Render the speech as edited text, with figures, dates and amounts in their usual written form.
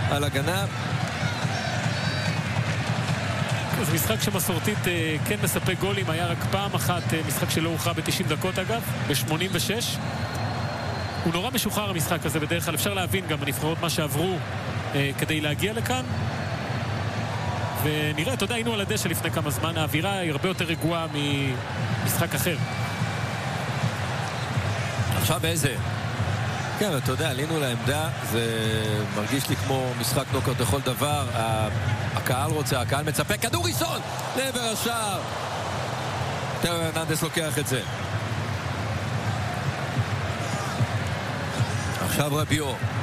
על הגנה. זה משחק שמסורתית כן מספק גולים. היה רק פעם אחת משחק שלא הוכרע ב-90 דקות אגב, ב-86. הוא נורא משוחרר המשחק הזה בדרך כלל. אפשר להבין גם הנבחרות מה שעברו כדי להגיע לכאן. ונראה, אתה יודע, היינו על הדשא לפני כמה זמן, האווירה היא הרבה יותר רגועה ממשחק אחר. עכשיו באיזה? כן, אתה יודע, עלינו לעמדה, זה מרגיש לי כמו משחק נוקאוט לכל דבר. הקהל רוצה, הקהל מצפה, כדור ראשון לעבר השער. תאו הרננדס לוקח את זה. עכשיו רביו.